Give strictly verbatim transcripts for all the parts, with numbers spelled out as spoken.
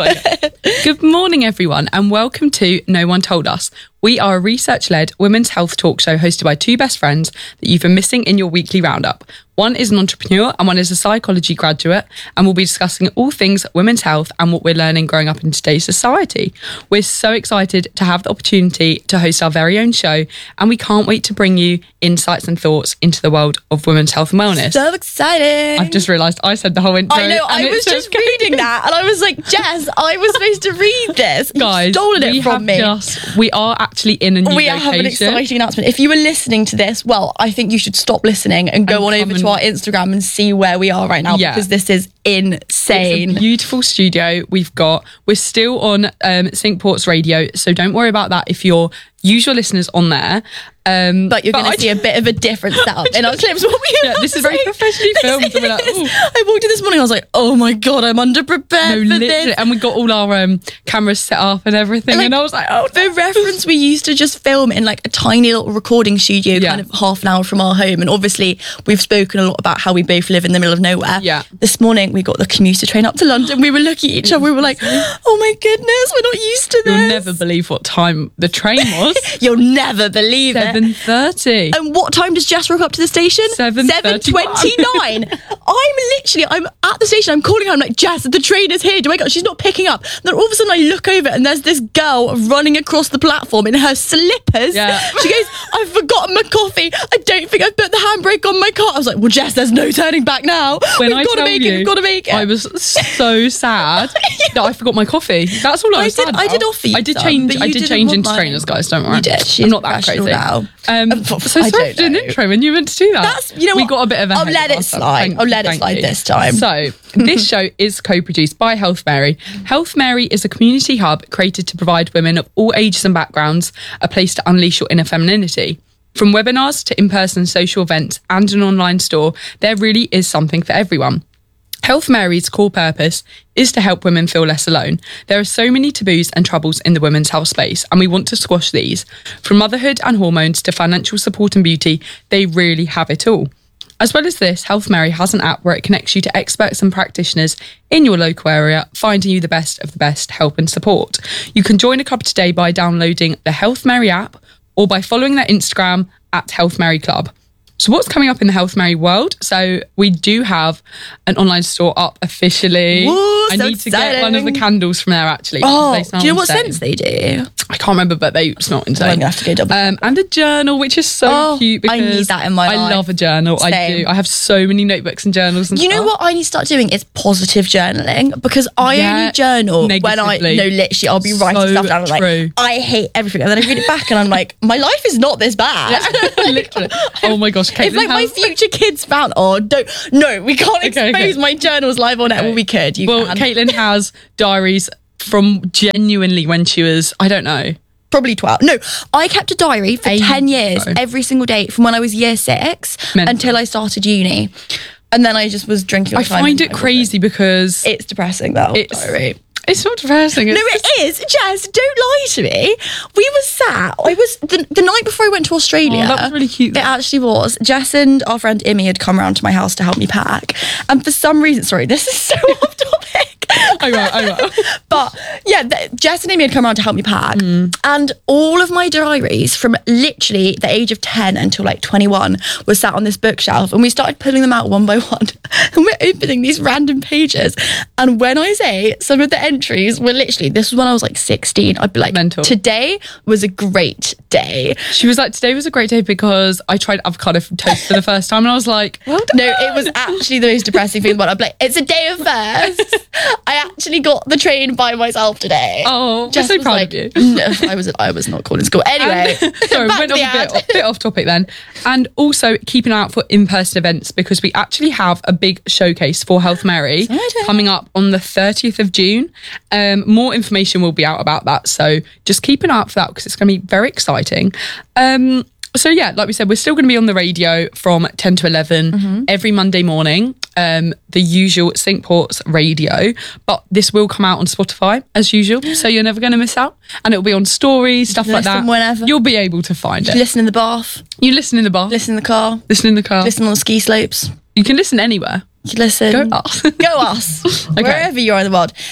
But yeah. Good morning, everyone, and welcome to No One Told Us. We are a research-led women's health talk show hosted by two best friends that you've been missing in your weekly roundup. One is an entrepreneur and one is a psychology graduate, and we'll be discussing all things women's health and what we're learning growing up in today's society. We're so excited to have the opportunity to host our very own show, and we can't wait to bring you insights and thoughts into the world of women's health and wellness. So exciting. I've just realised I said the whole intro. I know, I was just reading that and I was like, Jess, I was supposed to read this. Guys, You've stolen it we from have me. Just, we are actually in a new we location. have an exciting announcement. If you were listening to this, well, I think you should stop listening and go And on over and- to our Instagram and see where we are right now, Yeah. because this is insane. It's a beautiful studio we've got. We're still on um, Syncports Radio, so don't worry about that if you're usual listeners on there. Um, But you're but going I to see a bit of a different setup in our clips. What were you Yeah, about this to is very say? professionally This filmed, and we're like, is- ooh. I walked in this morning, I was like, oh my God, I'm underprepared no, for literally, this. and we got all our um, cameras set up and everything, Like, and I was like, oh, for reference, we used to just film in like a tiny little recording studio, Yeah. kind of half an hour from our home. And obviously, we've spoken a lot about how we both live in the middle of nowhere. Yeah. This morning, we got the commuter train up to London. We were looking at each other. We were like, oh my goodness, we're not used to this. you'll never believe what time the train was. You'll never believe it. seven thirty. And what time does Jess rock up to the station? seven twenty-nine. I'm literally, I'm at the station, I'm calling her, I'm like, Jess, the train is here. Do I go? She's not picking up. Then all of a sudden I look over and there's this girl running across the platform in her slippers. Yeah. She goes, I've forgotten my coffee. I don't think I've put the handbrake on my car. I was like, well, Jess, there's no turning back now. When We've I got to tell make you, it. We've got to make it. I was so sad that I forgot my coffee. That's all I I was did- sad I about. did offer you I did some, change. but I you did didn't change want into mine. trainers, guys. Don't worry. You did. She's I'm not that professional crazy. now. Um, Uh, so I sorry don't for doing know. an intro when you meant to do that. That's- you know we what? got a bit of. I'll ahead let of it ourselves. slide. Thank- I'll let it thank slide you. this time. So this show is co-produced by Health Mary. Health Mary is a community hub created to provide women of all ages and backgrounds a place to unleash your inner femininity. From webinars to in-person social events and an online store, there really is something for everyone. Health Mary's core purpose is to help women feel less alone. There are so many taboos and troubles in the women's health space, and we want to squash these. From motherhood and hormones to financial support and beauty, they really have it all. As well as this, Health Mary has an app where it connects you to experts and practitioners in your local area, finding you the best of the best help and support. You can join a club today by downloading the Health Mary app or by following their Instagram at Health Mary Club. So what's coming up in the Health Mary world? So we do have an online store up officially. Woo, I so need to get one of the exciting. candles from there actually. Oh, They smell do you know what insane. scents they do? I can't remember, but they smell insane. I'm gonna have to go double Um, and a journal, which is so Oh, cute I because need that in my I life. love a journal. I Same. do. I have so many notebooks and journals and You know stuff. what I need to start doing is positive journaling, because I Yeah, only journal when I negatively. no literally I'll be writing So stuff down and I'm true. like, I hate everything, and then I read it back and I'm like, my life is not this bad. Literally. Oh my gosh, If Caitlin like my has- future kids found, oh don't, no, we can't Okay, expose okay. my journals live on air. Okay. Well, we could. You well, can. Caitlin has diaries from genuinely when she was, I don't know. Probably twelve. No, I kept a diary for Ages ten years, ago. every single day from when I was year six Mental. until I started uni, and then I just was drinking. all I the time find and it I crazy because It's depressing though. it's, diary. it's not depressing. It's No, it is. Jess, don't lie to me. We were sat. I was the, the night before I went to Australia. Oh, that was really cute. It actually was. Jess and our friend Imi had come around to my house to help me pack, and for some reason, sorry, this is so off topic. I will, I will. But yeah, the, Jess and Amy had come around to help me pack, Mm. and all of my diaries from literally the age of ten until like twenty-one was sat on this bookshelf, and we started pulling them out one by one, and we're opening these random pages. And when I say some of the entries were literally, this was when I was like sixteen, I'd be like, Mental. today was a great day. She was like, today was a great day because I tried avocado toast for the first time, and I was like, well done. No, it was actually the most depressing thing about it. I'd be like, it's a day of firsts. I actually got the train by myself today. Oh, we're Jess so was proud like, of you. No, I was I was not called in school. Anyway, And- sorry, back went to off the a bit, ad. bit off topic then. And also keep an eye out for in-person events because we actually have a big showcase for Health Mary Exciting. coming up on the thirtieth of June. Um, more information will be out about that. So just keep an eye out for that because it's going to be very exciting. Um, so yeah, like we said, we're still going to be on the radio from ten to eleven Mm-hmm. every Monday morning. Um, the usual Syncports radio, but this will come out on Spotify as usual, so you're never going to miss out. And it'll be on stories, stuff like Listen that. whenever. You'll be able to find it. Listen in the bath, You listen in the bar, listen in the car, listen in the car. listen on the ski slopes. You can listen anywhere. You listen. Go us. Go us. Wherever you are in the world.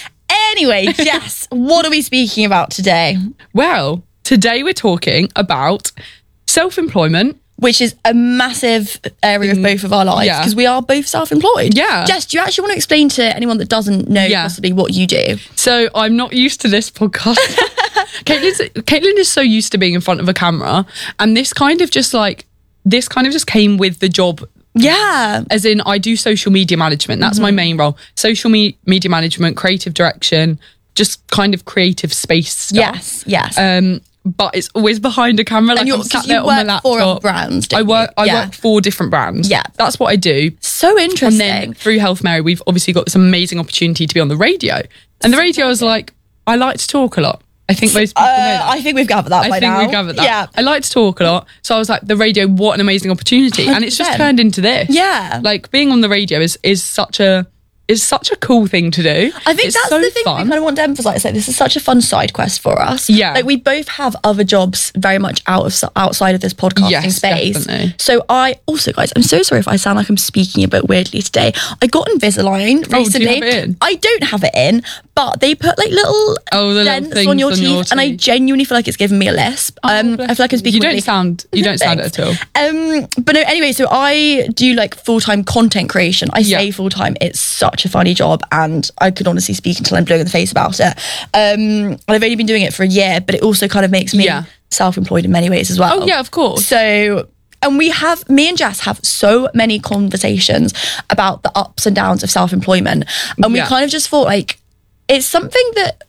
Anyway, Jess, what are we speaking about today? Well, today we're talking about self-employment. Which is a massive area of both of our lives Yeah. because we are both self-employed. Yeah. Jess, do you actually want to explain to anyone that doesn't know Yeah. possibly what you do? So I'm not used to this podcast. Caitlin's, Caitlin is so used to being in front of a camera, and this kind of just like, this kind of just came with the job. Yeah. As in, I do social media management. That's Mm-hmm. my main role. Social me- media management, creative direction, just kind of creative space stuff. Yes, yes. Um, but it's always behind a camera. Like you're- I'm sat 'cause you there on my work for other laptop. brands, don't I work. you? I Yeah. work for different brands. Yeah. That's what I do. So And interesting. then through Health Mary, we've obviously got this amazing opportunity to be on the radio. And the radio is like, I like to talk a lot. I think most people know uh, that. I think we've gathered that I by think now. we covered that. Yeah. I like to talk a lot. So I was like, the radio, what an amazing opportunity. And it's just one hundred percent. turned into this. Yeah. Like being on the radio is is such a is such a cool thing to do. I think It's that's so the thing fun. we kind of want to emphasize. Like, this is such a fun side quest for us. Yeah. like we both have other jobs very much out of outside of this podcasting Yes, space. definitely. So I also, guys, I'm so sorry if I sound like I'm speaking a bit weirdly today. I got Invisalign Oh, do you recently. have it in? I don't have it in, but they put like little Oh, the little dents things on your on teeth, your and I teeth. genuinely feel like it's giving me a lisp. um, I bless feel like I'm you. speaking. You don't weirdly. sound you don't sound it at all. Um, but no, anyway, so I do like full-time content creation. I say Yeah. full-time, it's such a funny job, and I could honestly speak until I'm blue in the face about it. Um, and I've only been doing it for a year, but it also kind of makes me Yeah. self-employed in many ways as well. Oh yeah, of course. So, and we have, me and Jess have so many conversations about the ups and downs of self-employment. And we Yeah. kind of just thought like, it's something that,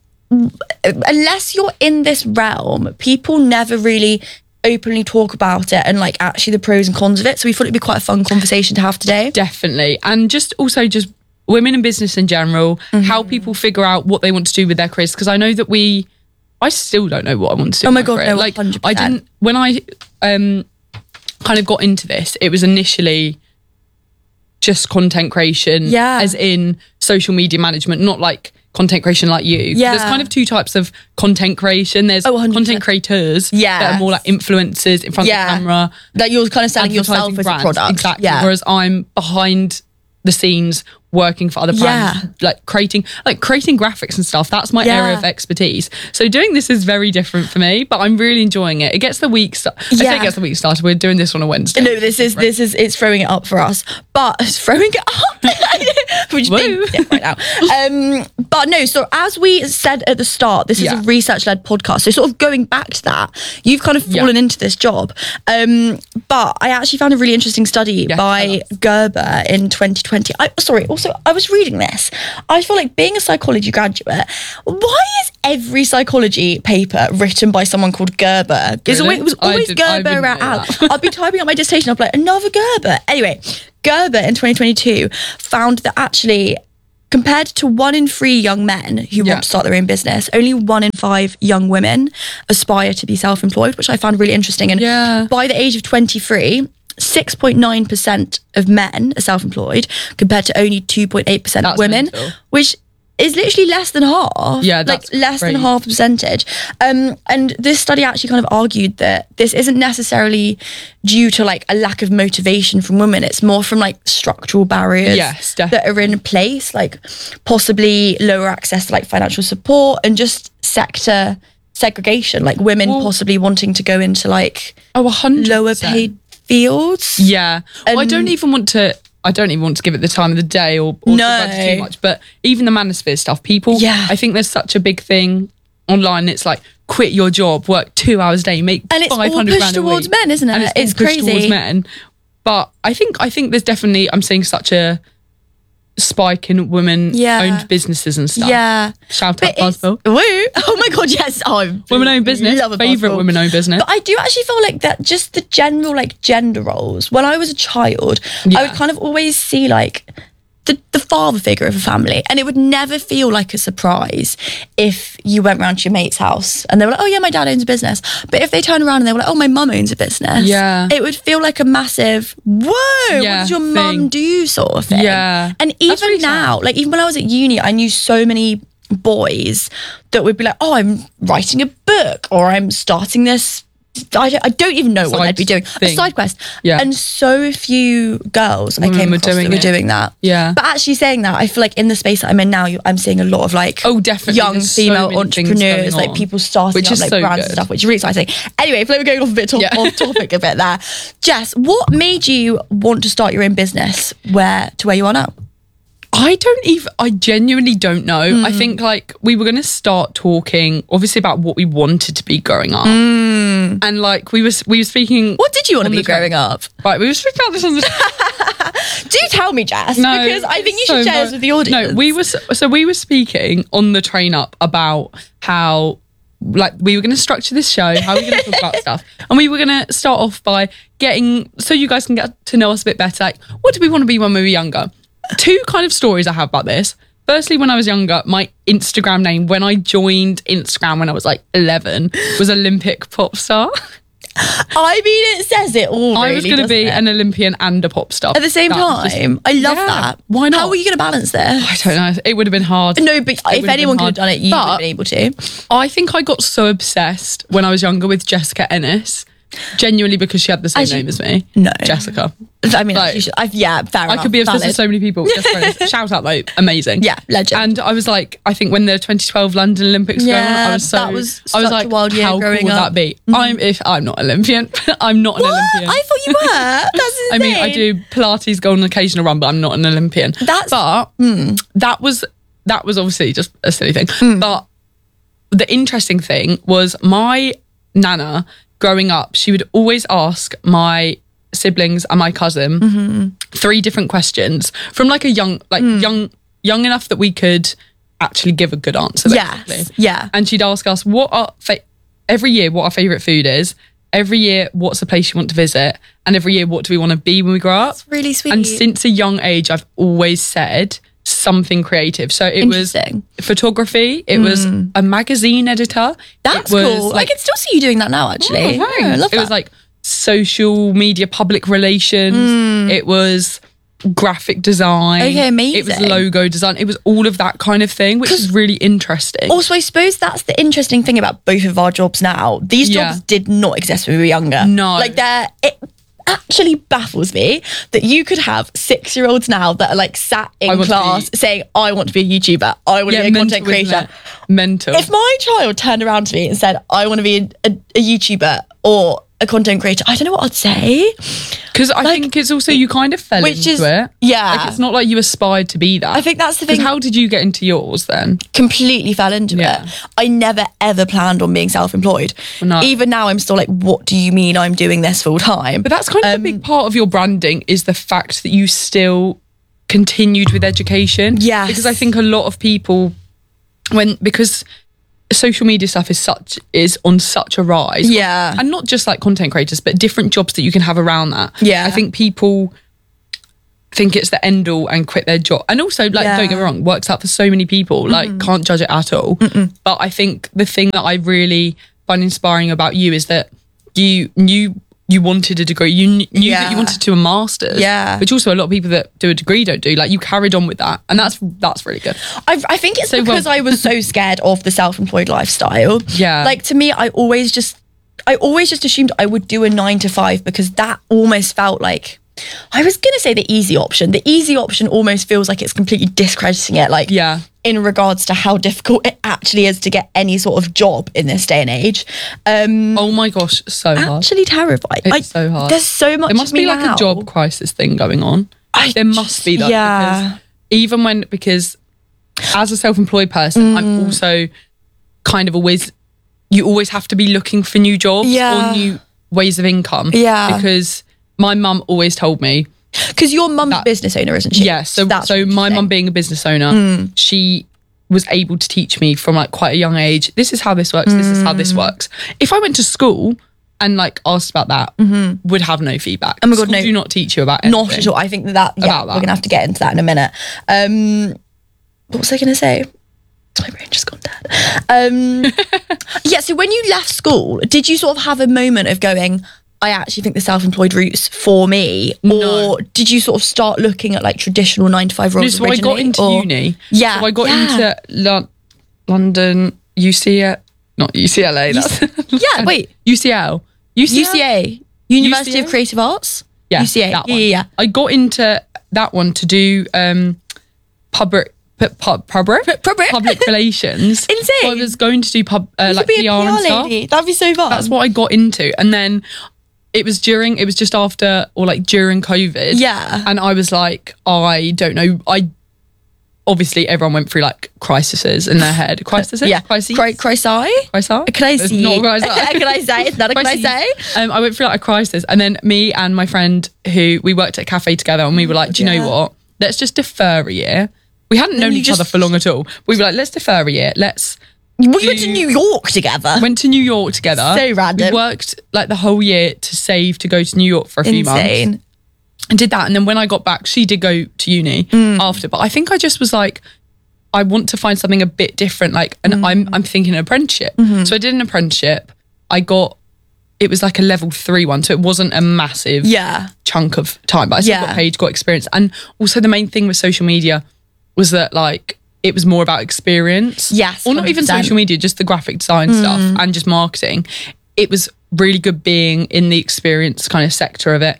unless you're in this realm, people never really openly talk about it and like actually the pros and cons of it. So we thought it'd be quite a fun conversation to have today. Definitely. And just also just women in business in general, Mm-hmm. how people figure out what they want to do with their careers. Because I know that we, I still don't know what I want to do. Oh my with God, career. no, Like one hundred I percent. didn't, when I um kind of got into this, it was initially just content creation, Yeah. as in social media management, not like content creation like you. Yeah. There's kind of two types of content creation. There's Oh, one hundred percent. content creators Yeah. that are more like influencers in front Yeah. of the camera. That you're kind of selling yourself advertising as brands. a product. Exactly. Yeah. Whereas I'm behind the scenes working for other brands, Yeah. like creating like creating graphics and stuff. That's my Yeah. area of expertise. So doing this is very different for me, but I'm really enjoying it. It gets the week sta- I say Yeah. it gets the week started. We're doing this on a Wednesday. No, this is this is it's throwing it up for us, but it's throwing it up, which Woo. being yeah, right now. Um, but no, so as we said at the start, this is Yeah. a research-led podcast. So sort of going back to that, you've kind of Yeah. fallen into this job. Um, but I actually found a really interesting study Yeah, by tell us. Gerber in twenty twenty. I, sorry, also I was reading this. I feel like being a psychology graduate, why is every psychology paper written by someone called Gerber? It's Really? always, it was I always didn't- I Gerber wouldn't at know Al. that. I'd be typing up my dissertation, I'd be like, another Gerber. Anyway, Gerber in twenty twenty-two found that actually, compared to one in three young men who Yeah. want to start their own business, only one in five young women aspire to be self-employed, which I found really interesting. And Yeah. by the age of twenty-three, six point nine percent of men are self-employed compared to only two point eight percent of That's women, mental. which is literally less than half. Yeah, like that's less crazy. than half a percentage. Um, and this study actually kind of argued that this isn't necessarily due to like a lack of motivation from women. It's more from like structural barriers Yes, that definitely. are in place, like possibly lower access to like financial support and just sector segregation, like women Well- possibly wanting to go into like Oh, a hundred lower percent. paid fields. Yeah. Well, I And- don't even want to. I don't even want to give it the time of the day or, or No. talk about it too much. But even the manosphere stuff, people. Yeah. I think there's such a big thing online. It's like quit your job, work two hours a day, make And it's all five hundred pushed grand a towards week. men, isn't it? And it's, It's all pushed crazy. towards men. But I think I think there's definitely I'm seeing such a spike in women Yeah. owned businesses and stuff. Yeah. Shout But out it's- Buzzville. Woo! Oh my god, yes. Oh, I Women owned business. love a Favorite Buzzville. women owned business. But I do actually feel like that just the general like gender roles. When I was a child, I Yeah. would kind of always see like the, the father figure of a family, and it would never feel like a surprise if you went round to your mate's house and they were like, oh yeah, my dad owns a business. But if they turn around and they were like, oh, my mum owns a business, Yeah. it would feel like a massive, whoa, what Yeah, does your thing. mum do sort of thing. Yeah. And That's even really now, like even when I was at uni, I knew so many boys that would be like, oh, I'm writing a book or I'm starting this I don't, I don't even know what Side they'd be doing. thing. A side quest. Yeah. And so few girls I Women came were across doing that were it. doing that. Yeah. But actually saying that, I feel like in the space that I'm in now, you, I'm seeing a lot of like Oh, definitely. young There's so female many things entrepreneurs, going like on, people starting which up is like so brands good. and stuff, which is really exciting. Anyway, I feel like we're going off a bit top, Yeah. off topic a bit there. Jess, what made you want to start your own business where to where you are now? I don't even, I genuinely don't know. Mm. I think like we were going to start talking obviously about what we wanted to be growing up. Mm. And like we were, we were speaking. What did you want to on be the train. growing up? Right, we were speaking about this on the Do tell me, Jess, No, because I think you so should share much- this with the audience. No, we were so we were speaking on the train up about how like we were going to structure this show, how we were going to talk about stuff, and we were going to start off by getting so you guys can get to know us a bit better. Like, what did we want to be when we were younger? Two kind of stories I have about this. Firstly, when I was younger, my Instagram name when I joined Instagram when I was like eleven was Olympic pop star. I mean, it says it all. I really, was going to doesn't be it? an Olympian and a pop star At the same That was time. just- I love Yeah, that. why not? How were you going to balance this? I don't know. It would have been hard. No, but if been anyone could hard. have done it, you would But- have been able to. I think I got so obsessed when I was younger with Jessica Ennis, genuinely because she had the same As you- name as me. No. Jessica. I mean, Like, you should, I've, yeah, fair enough. I could be obsessed valid. with so many people. Jessica Ennis. Shout out though, amazing. Yeah, legend. And I was like, I think when the twenty twelve London Olympics were going on, Yeah, I was so, that was I was such a like, wild year how cool growing would up. that be? I'm if I'm not Olympian, I'm not an What? Olympian. I thought you were. That's I insane. mean, I do Pilates, go on an occasional run, but I'm not an Olympian. That's- but Hmm. that was that was obviously just a silly thing. But the interesting thing was my nana growing up, she would always ask my siblings and my cousin Mm-hmm. three different questions from like a young, like Hmm. young, young enough that we could actually give a good answer. Yes, Basically. yeah. And she'd ask us what our fa- every year what our favorite food is. Every year, what's the place you want to visit? And every year, what do we want to be when we grow up? That's really sweet. And since a young age, I've always said something creative. So it was Interesting. photography. It was a magazine editor. That's it was cool. I Like, can still see you doing that now, actually. Oh, Yeah, I love it that. was like social media, public relations. Mm. It was graphic design. Okay, amazing. It was logo design. It was all of that kind of thing, which is really interesting. Also, I suppose that's the interesting thing about both of our jobs now. These jobs Yeah. did not exist when we were younger. No. Like, they're... It, actually baffles me that you could have six-year-olds now that are like sat I in want to class be- saying, I want to be a YouTuber, I want to be a content mental, isn't creator. it? Mental. If my child turned around to me and said, I want to be a, a, a YouTuber or a content creator, I don't know what I'd say. Because I Like, think it's also you kind of fell which into is- it. yeah. Like it's not like you aspired to be that. I think that's the 'Cause thing. how did you get into yours then? Completely fell into Yeah. it. I never ever planned on being self-employed. No. Even now I'm still like, what do you mean I'm doing this full time? But that's kind of a Um, big part of your branding is the fact that you still continued with education. Yes. Because I think a lot of people, when because social media stuff is such is on such a rise. Yeah. And not just like content creators, but different jobs that you can have around that. Yeah. I think people think it's the end all and quit their job. And also, like, Yeah. don't get me wrong, works out for so many people. Like, can't judge it at all. But I think the thing that I really find inspiring about you is that you knew you wanted a degree. You kn- knew that Yeah. you wanted to do a master's. Yeah. Which also a lot of people that do a degree don't do. Like, you carried on with that. And that's that's really good. I, I think it's So, because well- I was so scared of the self-employed lifestyle. Yeah. Like to me, I always just, I always just assumed I would do a nine to five because that almost felt like, I was going to say the easy option. The easy option almost feels like it's completely discrediting it. Like Yeah. in regards to how difficult it actually is to get any sort of job in this day and age. Um, Oh my gosh, so hard. actually terrified. It's I- so hard. There's so much There must of me be like now. a job crisis thing going on. I there must be that. yeah. Because even when, because as a self-employed person, Mm. I'm also kind of always, you always have to be looking for new jobs Yeah. or new ways of income. Yeah. Because my mum always told me, Because your mum's That- a business owner, isn't she? yeah, so, That's so my interesting. mum being a business owner, Mm. she was able to teach me from like quite a young age, this is how this works, this is how Mm. this works. If I went to school and like asked about that, would have no feedback. Oh my God, School no. do not teach you about anything. Not at all. I think that, that yeah, About that. we're gonna have to get into that in a minute. Um, what was I gonna say? My brain just gone dead. Um, yeah. So when you left school, did you sort of have a moment of going, I actually think the self-employed route's for me, No. or did you sort of start looking at like traditional nine to five No, roles? so I got originally, into or- uni. Yeah, So I got yeah. into Lon- London, U C L, not U C L A. That's Yeah. Wait. U C L. U C A? U C A, University U C A? of Creative Arts. Yeah, U C A. that Yeah, one. yeah, yeah. I got into that one to do um, public pu- pu- public Public? public relations. Insane. So I was going to do pub uh, You like could be P a R P and R stuff. lady. That'd be so fun. That's what I got into, and then it was during. It was just after or like during COVID. Yeah. and I was like, I don't know. I obviously everyone went through like crises in their head. Crises. Yeah. Crises. Cri- Crisis? Crisis? Can I It's see? not a crisis. Can I say? It's not a can I Crises. say? Um, I went through like a crisis, and then me and my friend who we worked at a cafe together, and we were like, "Do you Yeah. know what? Let's just defer a year." We hadn't known you each just- other for long at all. We were like, "Let's defer a year. Let's." We went to Do- New York together. Went to New York together. So random. We worked like the whole year to save to go to New York for a few months. Insane. And did that, and then when I got back, she did go to uni Mm. after. But I think I just was like, I want to find something a bit different. Like, and Mm. I'm I'm thinking an apprenticeship. Mm-hmm. So I did an apprenticeship. I got it was like a level three one, so it wasn't a massive Yeah. chunk of time, but I still Yeah. got paid, got experience. And also the main thing with social media was that like it was more about experience. Yes, Or not even one hundred percent. social media, just the graphic design stuff and just marketing. It was really good being in the experience kind of sector of it.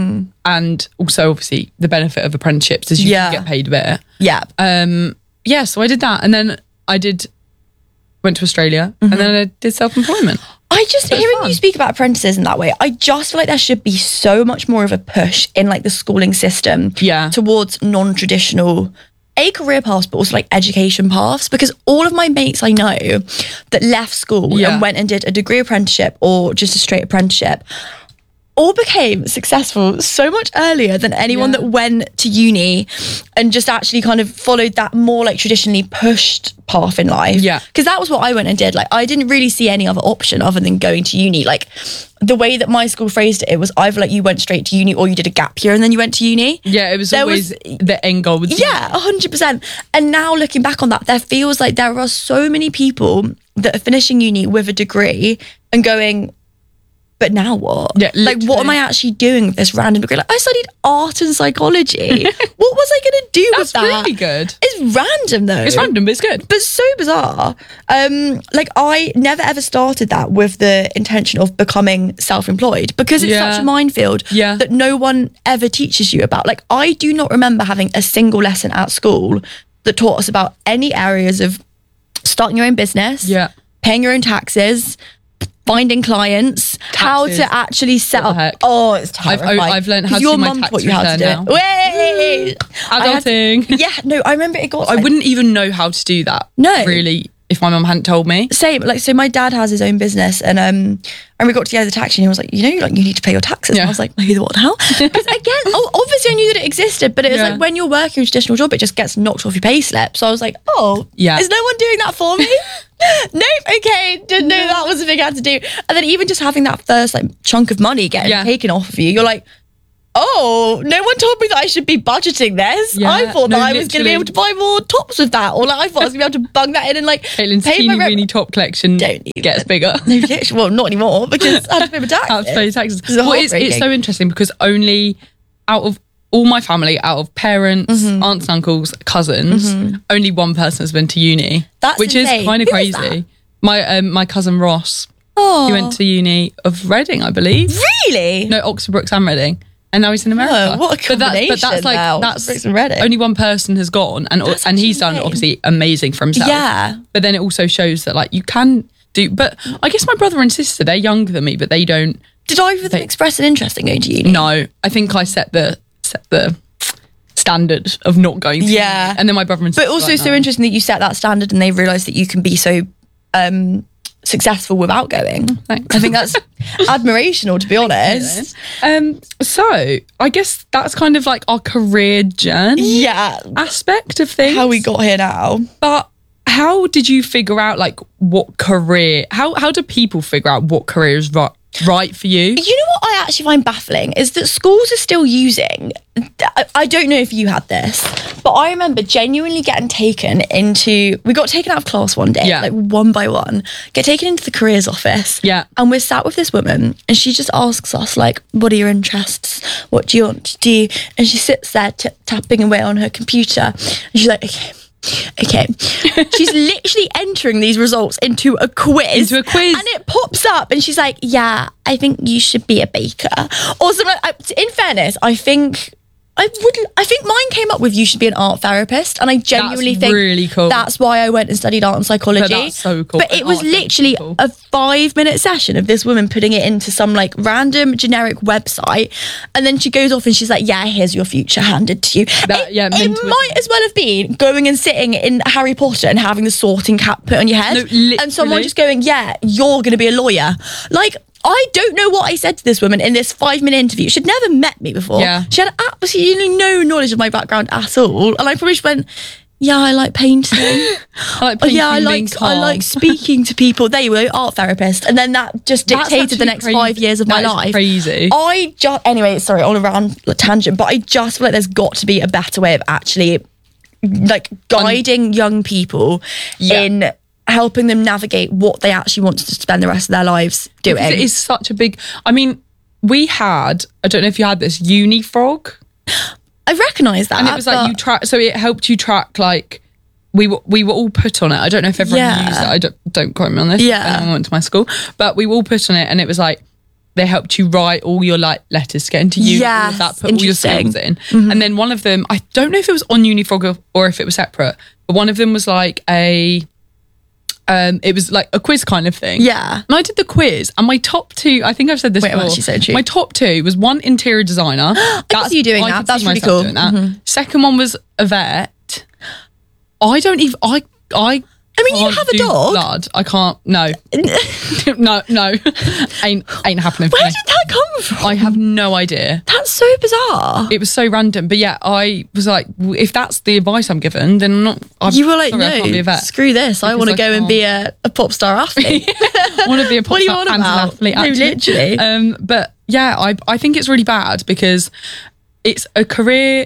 And also obviously the benefit of apprenticeships is you Yeah. can get paid a bit. Yeah. Um yeah, so I did that, and then I did went to Australia and then I did self-employment. I just it's hearing fun. you speak about apprentices in that way, I just feel like there should be so much more of a push in like the schooling system Yeah. towards non-traditional a career paths, but also like education paths, because all of my mates I know that left school Yeah. and went and did a degree apprenticeship or just a straight apprenticeship all became successful so much earlier than anyone Yeah. that went to uni and just actually kind of followed that more like traditionally pushed path in life. Yeah. Because that was what I went and did. Like, I didn't really see any other option other than going to uni. Like, the way that my school phrased it, it was either like you went straight to uni or you did a gap year and then you went to uni. Yeah, it was There always was- the end goal. Was Yeah, one hundred percent. And now looking back on that, there feels like there are so many people that are finishing uni with a degree and going, but now what? Yeah, like, what am literally. I actually doing with this random degree? Like, I studied art and psychology. What was I going to do That's with that? really good. It's random though. It's random, but it's good. But so bizarre. Um, like, I never ever started that with the intention of becoming self-employed because it's Yeah. such a minefield Yeah. that no one ever teaches you about. Like, I do not remember having a single lesson at school that taught us about any areas of starting your own business, Yeah. paying your own taxes, finding clients, how Taxes. to actually set What the up. heck? Oh, it's I've- terrifying. I've learned how 'Cause to your do my mum tax taught you how to do return it. now. Way! I had- Adulting. yeah, no, I remember it got. I like, wouldn't even know how to do that. No. Really, if my mum hadn't told me. Same, like, so my dad has his own business, and um and we got together the tax and he was like, you know, like, you need to pay your taxes. Yeah. And I was like, who the what the hell? Because again, oh, obviously I knew that it existed, but it was Yeah. like when you're working a traditional job, it just gets knocked off your pay slip. So I was like, oh, Yeah. is no one doing that for me? Nope, okay, didn't know that was a thing I had to do. And then even just having that first like chunk of money getting Yeah. taken off of you, you're like, oh, no one told me that I should be budgeting this. Yeah, I thought no, that I was going to be literally. able to buy more tops with that, or like I thought I was going to be able to bung that in and like Caitlin's pay teeny my rent. weeny top collection Don't even. gets bigger. No, literally, well, not anymore because I have to pay my taxes. How to pay taxes. It's Well, it's, it's heartbreaking. so interesting because only out of all my family, out of parents, Mm-hmm. aunts, uncles, cousins, only one person has been to uni, That's which insane. is kind of Who is crazy. My um, my cousin Ross, Oh, he went to uni of Reading, I believe. really? No, Oxford Brookes and Reading. And now he's in America. Oh, what a But that's, but that's combination like now, that's Brooks and Reading. only one person has gone, and That's and he's done insane. obviously amazing for himself. Yeah. But then it also shows that like you can do. But I guess my brother and sister, they're younger than me, but they don't. Did either of them They- express an interest in going to uni? No, I think I set the set the standard of not going. To Yeah. uni. And then my brother and But sister. also like, so no. interesting that you set that standard and they realised that you can be so um, successful without going. Thanks. I think that's admirational, to be honest. Um. So I guess that's kind of like our career journey Yeah. aspect of things. How we got here now. But how did you figure out like what career? How how do people figure out what career is right right for you? You know what I actually find baffling is that schools are still using, I- I don't know if you had this, but I remember genuinely getting taken into, we got taken out of class one day, Yeah. like one by one, get taken into the careers office. Yeah. And we're sat with this woman and she just asks us like, what are your interests? What do you want to do? And she sits there t- tapping away on her computer and she's like, okay, Okay. She's literally entering these results into a quiz. Into a quiz. And it pops up and she's like, yeah, I think you should be a baker. Or something like, in fairness, I think... I would. I think mine came up with you should be an art therapist, and I genuinely That's think really cool. That's why I went and studied art and psychology. But that's so cool. But it An was art therapist literally is cool. a five-minute session of this woman putting it into some like random generic website, and then she goes off and she's like, "Yeah, here's your future handed to you." That- it yeah, it mental- might as well have been going and sitting in Harry Potter and having the sorting cap put on your head, No, literally. and someone just going, "Yeah, you're going to be a lawyer." Like. I don't know what I said to this woman in this five minute interview. She'd never met me before. Yeah. She had absolutely no knowledge of my background at all. And I probably just went, yeah, I like painting. I like Oh, painting, yeah, I being like I calm. like speaking to people. There you go, art therapist. And then that just That's dictated the actually next crazy. five years of my That is life. crazy. I just anyway, sorry, on a round tangent, but I just feel like there's got to be a better way of actually like guiding young people Yeah. in helping them navigate what they actually want to spend the rest of their lives doing. Because it is such a big. I mean, we had. I don't know if you had this uni frog, I recognise that. and it was like but- you track. So it helped you track like. We were we were all put on it. I don't know if everyone Yeah. used it. I don't don't quote me on this. Yeah. Anyone went to my school, but we were all put on it, and it was like they helped you write all your like letters to get into uni. all of Yes, that, put all your interesting. skills in, and then one of them. I don't know if it was on Unifrog or, or if it was separate, but one of them was like a. Um, it was like a quiz kind of thing. Yeah. And I did the quiz, and my top two, I think I've said this Wait, I'm before. actually so true. My top two was one interior designer. I can see you doing that. could That's see really myself cool. Mm-hmm. doing that. Second one was a vet. I don't even, I, I, I mean, you can't have a do dog. Blood. I can't, no. no, no. ain't, ain't happening for Where me. did that come from? I have no idea. That's so bizarre. It was so random. But yeah, I was like, w- if that's the advice I'm given, then I'm not, I'm You were like, sorry, I can't be a no, vet. screw this. I Because want to I go and can't. be a, a pop star athlete. I want to be a pop What are you star on and an about? athlete. No, actually. literally. Um, but yeah, I I think it's really bad because it's a career.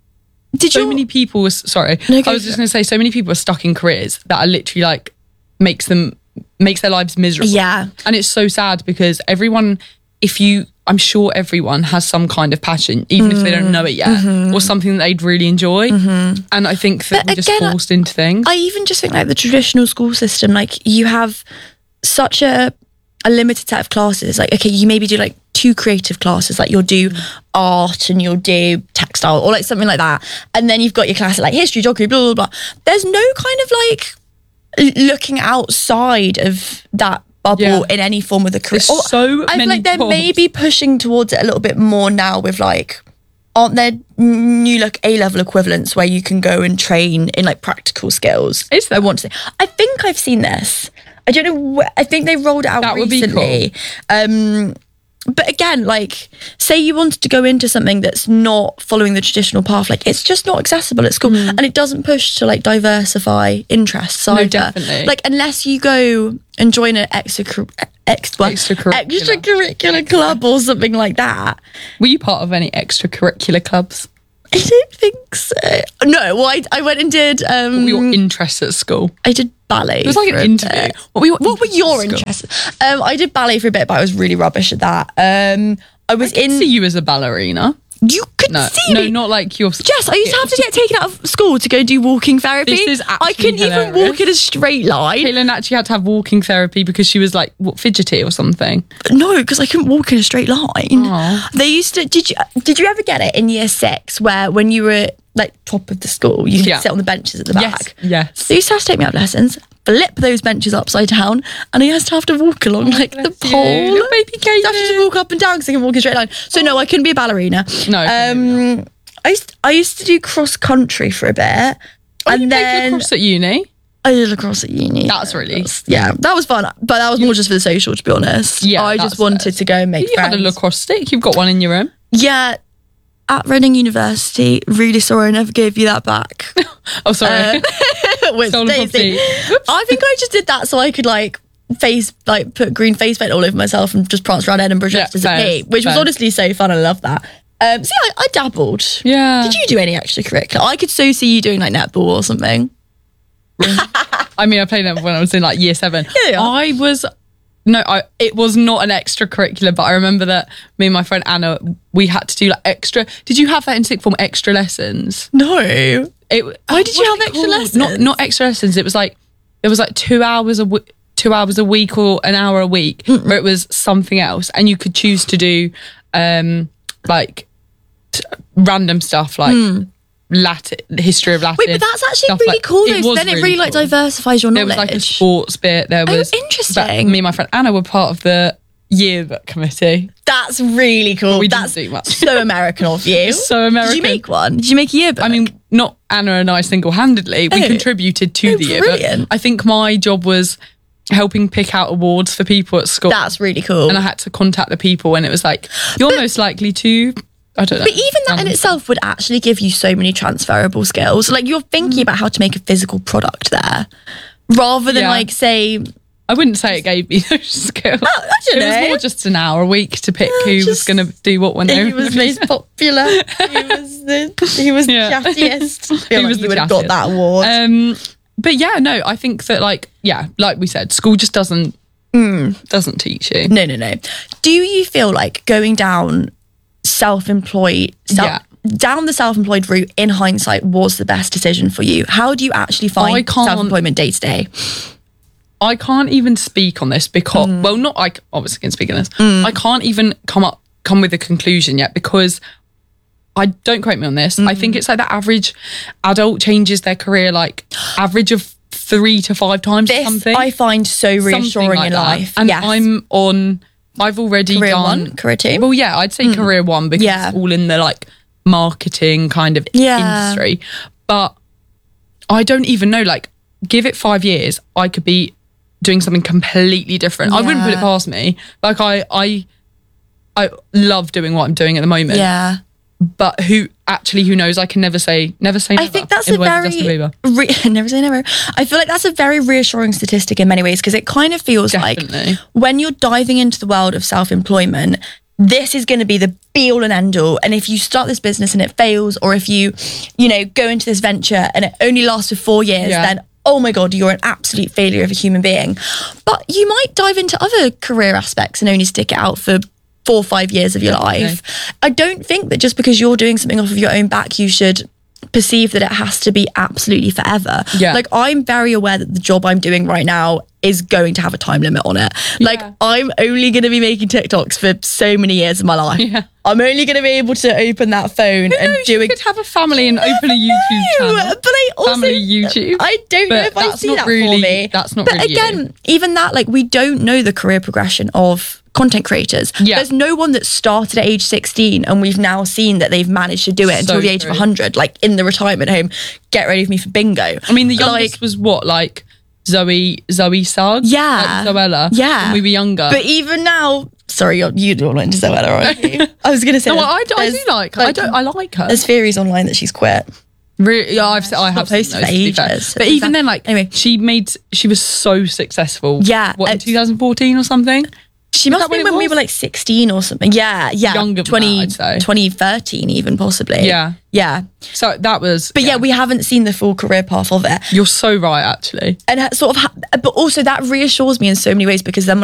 Did So you? many people were sorry. No, I go was for just it. going to say so many people are stuck in careers that are literally like makes them makes their lives miserable. Yeah. and it's so sad because everyone, if you, I'm sure everyone has some kind of passion, even if they don't know it yet, Mm-hmm. or something that they'd really enjoy. And I think that But we're just again, forced into things. I even just think like the traditional school system, like you have such a a limited set of classes. Like, okay, you maybe do like two creative classes, like you'll do art and you'll do textile or like something like that. And then you've got your class like history, geography, blah, blah, blah. There's no kind of like l- looking outside of that bubble Yeah. in any form of the career. There's Or so I feel many like they're jobs. maybe pushing towards it a little bit more now with like, aren't there new like A-level equivalents where you can go and train in like practical skills? Is there? I want to say. I think I've seen this. I don't know. Wh- I think they rolled it out That would be recently. Um, but again, like, say you wanted to go into something that's not following the traditional path, like it's just not accessible at school, and it doesn't push to like diversify interests either. definitely. Like unless you go and join an extra ex, what? Extracurricular. extracurricular club or something like that. Were you part of any extracurricular clubs? I don't think so. No, well, I, I went and did. Um, What were your interests at school? I did ballet. It was like for an a interview. bit. What were your, What were your interests at interests? Um, I did ballet for a bit, but I was really rubbish at that. Um, I was school? I in. could see you as a ballerina. You could No, see no, me. not like your. Jess, I used to have to get taken out of school to go do walking therapy. This is I actually couldn't even hilarious. walk in a straight line. Caitlin actually had to have walking therapy because she was like what, fidgety or something. No, because I couldn't walk in a straight line. Aw. They used to. Did you? Did you ever get it in year six where when you were like top of the school, you could Yeah. sit on the benches at the Yes, back? yes. They used to have to take me out lessons, flip those benches upside down, and I used to have to walk along like the Oh, bless you, pole. little baby I have to just walk up and down because I can walk in a straight line. So no, I couldn't be a ballerina. No, I couldn't Um, I used I used to do cross country for a bit, Oh, and you played then lacrosse at uni. I did lacrosse at uni. That's really Yeah, that was fun, but that was more just for the social, to be honest. Yeah, I that's just wanted to go and make You friends. had a lacrosse stick. You've got one in your room. Yeah, at Reading University. Really sorry, I never gave you that back. Oh, sorry. With Stolen Daisy. property. I think I just did that so I could like face like put green face paint all over myself and just prance around Edinburgh dressed Yeah, as a fair, pig, which was fair. honestly so fun. I love that. Um, so yeah, I, I dabbled. Yeah. Did you do any extracurricular? I could so see you doing like netball or something. I mean, I played it when I was in like year seven. Yeah. I was no, I it was not an extracurricular, but I remember that me and my friend Anna, we had to do like extra. Did you have that in sixth form? Extra lessons. No. It, Why did you have extra lessons? Not not extra lessons. It was like it was like two hours a w- two hours a week or an hour a week, mm. where it was something else, and you could choose to do um, like t- random stuff like. Mm. Latin, the history of Latin. Wait, but that's actually really like, cool though. So then it really, really like cool. diversifies your knowledge. There was like a sports bit. There was oh, interesting. Me and my friend Anna were part of the yearbook committee. That's really cool. But we that's didn't do much. So American of you. So American. Did you make one? Did you make a yearbook? I mean, not Anna and I single-handedly. We oh. contributed to oh, the yearbook. Brilliant. I think my job was helping pick out awards for people at school. That's really cool. And I had to contact the people, and it was like, you're but, most likely to. I don't know. But even that in itself would actually give you so many transferable skills. Like you're thinking about how to make a physical product there, rather than yeah. like say. I wouldn't say it gave me those skills. Oh, I don't it know. was more just an hour a week to pick yeah, who just, was going to do what when they He was most popular. He was the he was yeah. the chattiest. I feel he like was you the would have chattiest. got that award. Um, but yeah, no, I think that like yeah, like we said, school just doesn't mm. doesn't teach you. No, no, no. Do you feel like going down self-employed self, yeah. down the self-employed route in hindsight was the best decision for you? How do you actually find self-employment day to day? I can't even speak on this because mm. well not I obviously can speak on this mm. I can't even come up come with a conclusion yet because I don't quote me on this mm. I think it's like the average adult changes their career like average of three to five times this or something I find so reassuring like in that. life and yes. I'm on I've already career done one, career two. Well, yeah, I'd say mm. career one because yeah. it's all in the like marketing kind of yeah. industry. But I don't even know. Like, give it five years, I could be doing something completely different. Yeah. I wouldn't put it past me. Like, I, I, I love doing what I'm doing at the moment. Yeah. But who actually? Who knows? I can never say, never say never. I think that's a very re- never say never. I feel like that's a very reassuring statistic in many ways because it kind of feels Definitely. like when you're diving into the world of self-employment, this is going to be the be all and end all. And if you start this business and it fails, or if you, you know, go into this venture and it only lasts for four years, yeah. then oh my God, you're an absolute failure of a human being. But you might dive into other career aspects and only stick it out for four or five years of your life. Okay. I don't think that just because you're doing something off of your own back, you should perceive that it has to be absolutely forever. Yeah. Like I'm very aware that the job I'm doing right now is going to have a time limit on it. Yeah. Like I'm only going to be making TikToks for so many years of my life. Yeah. I'm only going to be able to open that phone Who and knows, do you a... could have a family and open a YouTube channel. But I also family YouTube. I don't but know if I that's see not that really, for me. That's not but really again, you. even that, like we don't know the career progression of content creators. Yeah. There's no one that started at age sixteen and we've now seen that they've managed to do it So until the age true. of one hundred, like in the retirement home. Get ready with me for bingo. I mean, the youngest like, was what, like Zoe Zoe Suggs? Yeah. Like Zoella. Yeah. When we were younger. But even now, sorry, you're, you don't into Zoella, aren't you? I was going to say. No, I, do- I do like her. I, like, don't, I like her. There's theories online that she's quit. Really, yeah, I've, I have posted seen for those, to be fair. ages. But even then, like, Anyway. she made, she was so successful. Yeah. What, in it's- twenty fourteen or something? She must that have been when it when we was? were like sixteen or something. Yeah, yeah. Younger than twenty, that, I'd say. twenty thirteen even possibly. Yeah. Yeah. So that was. But yeah. we haven't seen the full career path of it. You're so right, actually. And ha- sort of, ha- but also that reassures me in so many ways because then when